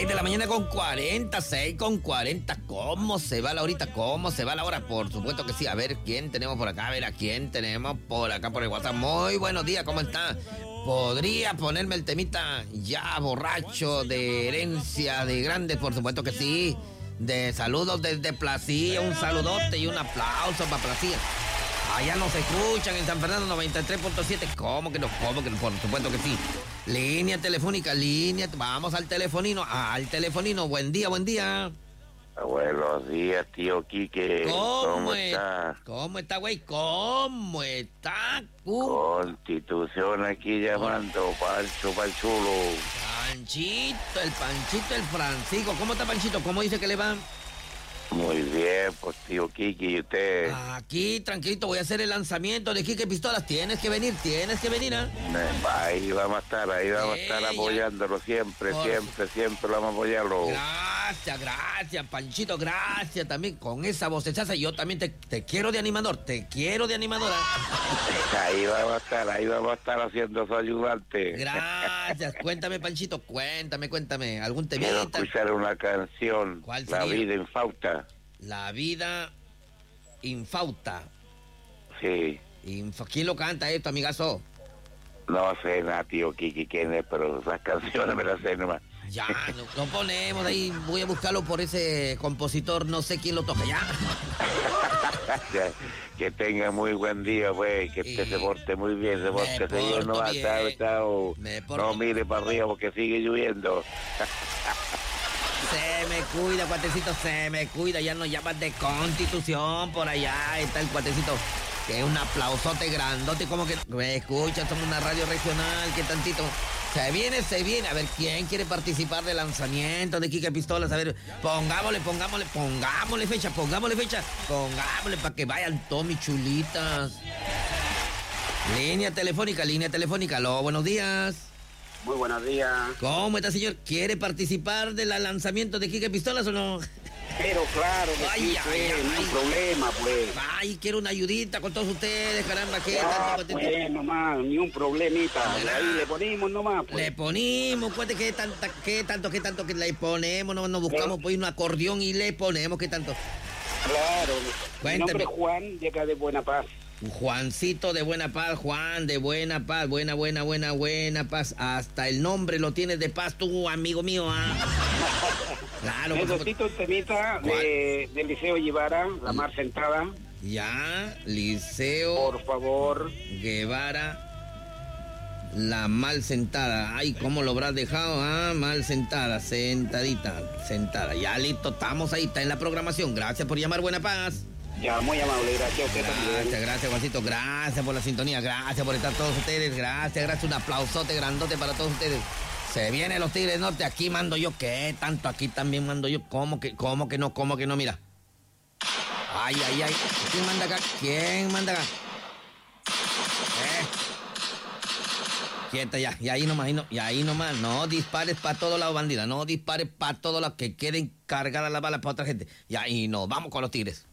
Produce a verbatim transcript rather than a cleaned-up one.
seis de la mañana con cuarenta, seis con cuarenta. ¿Cómo se va la horita? ¿Cómo se va la hora? Por supuesto que sí. A ver, ¿quién tenemos por acá? A ver, ¿a quién tenemos por acá por el WhatsApp? Muy buenos días, ¿cómo está? ¿Podría ponerme el temita ya borracho de herencia de grandes? Por supuesto que sí. De saludos desde Placía, un saludote y un aplauso para Placía. Allá nos escuchan en San Fernando noventa y tres punto siete. ¿Cómo que no? ¿Cómo que no? Por supuesto que sí. Línea telefónica, línea. Vamos al telefonino, al telefonino. Buen día, buen día. Buenos días, tío Quique. ¿Cómo, ¿Cómo es, está? ¿Cómo está, güey? ¿Cómo está? Uh. Constitución aquí llamando, Pancho Panchulo. Panchito, el Panchito, el Francisco. ¿Cómo está, Panchito? ¿Cómo dice que le va? Muy bien, pues tío Quique, ¿y usted? Aquí, tranquilito, voy a hacer el lanzamiento de Quique Pistolas. Tienes que venir, tienes que venir, ¿ah? ¿eh? Ahí vamos a estar, ahí vamos a estar apoyándolo siempre, Por... siempre, siempre vamos a apoyarlo. Gracias, gracias, Panchito, gracias también. Con esa vocechaza, yo también te, te quiero de animador, te quiero de animadora. Ahí vamos a estar, ahí vamos a estar haciendo su ayudante. Gracias, cuéntame, Panchito, cuéntame, cuéntame. ¿Algún temita? Quiero escuchar una canción. ¿Cuál La sería? vida infausta. La vida infausta. Sí. Inf- ¿Quién lo canta esto, amigazo? No sé nada, tío Kiki, quién es, pero esas canciones me las sé nomás. Ya, lo, lo ponemos ahí, voy a buscarlo por ese compositor, no sé quién lo toca, ya. Que tenga muy buen día, pues, que usted se porte muy bien, se porte bien, no va a estar, chao. No mire para arriba porque sigue lloviendo. Se me cuida, cuatecito, se me cuida, ya nos llaman de Constitución, por allá está el cuatecito. Que un aplausote grandote, como que me escuchan, somos una radio regional, que tantito. Se viene, se viene. A ver, ¿quién quiere participar del lanzamiento de Quique Pistolas? A ver, pongámosle, pongámosle, pongámosle fecha, pongámosle fecha, pongámosle para que vayan todos mis chulitas. Línea telefónica, línea telefónica. Aló, buenos días. Muy buenos días. ¿Cómo está, señor? ¿Quiere participar del lanzamiento de Quique Pistolas o no? Pero claro, que ay, sí, ay, pues, ay, no hay ay. problema, pues. Ay, quiero una ayudita con todos ustedes, caramba, ¿qué? Ya, tanto, pues, nomás, ni un problemita. ¿verdad? Ahí le ponemos nomás, pues. Le ponemos, pues, ¿qué, tanta, qué tanto, qué tanto que le ponemos? No, nos buscamos pues un acordeón y le ponemos, ¿qué tanto? Claro. Cuénteme. Mi nombre es Juan, de acá de Buena Paz. Juancito de Buena Paz, Juan de Buena Paz, buena, buena, buena, buena paz. Hasta el nombre lo tienes de paz tú, amigo mío, ¿ah? Claro. Necesito el temita de, del Liceo Guevara, La Mar Sentada. Ya, Liceo. Por favor. Guevara, La Mal Sentada. Ay, ¿cómo lo habrás dejado? Ah, mal sentada, sentadita, sentada. Ya listo, estamos ahí, está en la programación. Gracias por llamar, Buena Paz. Ya, muy amable, gracias a usted Gracias, también. gracias, Juancito, gracias por la sintonía, gracias por estar todos ustedes, gracias, gracias, un aplausote grandote para todos ustedes. Se vienen los Tigres Norte, aquí mando yo, ¿qué tanto? Aquí también mando yo, ¿cómo que, cómo que no, cómo que no? Mira. Ay, ay, ay, ¿quién manda acá? ¿Quién manda acá? Eh. Quieta ya, y ahí nomás, y, no, y ahí nomás, no dispares para todos lados, bandida, no dispares para todos lados, que queden cargadas las balas para otra gente. Ya, y nos vamos con los Tigres.